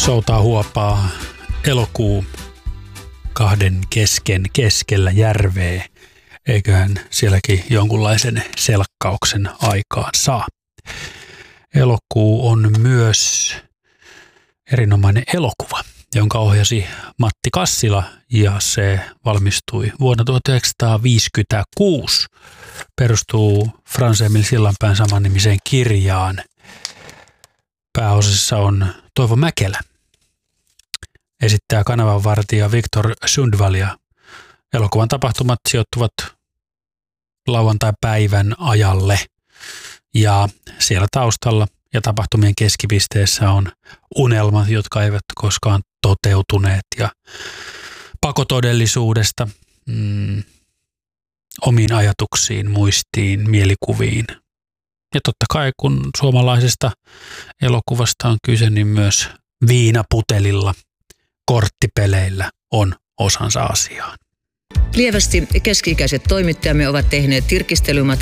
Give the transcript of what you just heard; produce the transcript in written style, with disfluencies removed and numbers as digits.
Soutaa huopaa elokuu kahden keskellä järveä. Eiköhän sielläkin jonkunlaisen selkkauksen aikaan saa. Elokuu on myös erinomainen elokuva, jonka ohjasi Matti Kassila, ja se valmistui vuonna 1956. Perustuu Frans Emil Sillanpään samannimiseen kirjaan. Pääosassa on Toivo Mäkelä. Esittää kanavanvartija Victor Sundvall, ja elokuvan tapahtumat sijoittuvat lauantai-päivän ajalle. Ja siellä taustalla ja tapahtumien keskipisteessä on unelmat, jotka eivät koskaan toteutuneet, ja pakotodellisuudesta omiin ajatuksiin, muistiin, mielikuviin. Ja totta kai kun suomalaisesta elokuvasta on kyse, niin myös viinaputelilla, korttipeleillä on osansa asiaan. Lievästi keski-ikäiset toimittajamme ovat tehneet tirkistelymatkan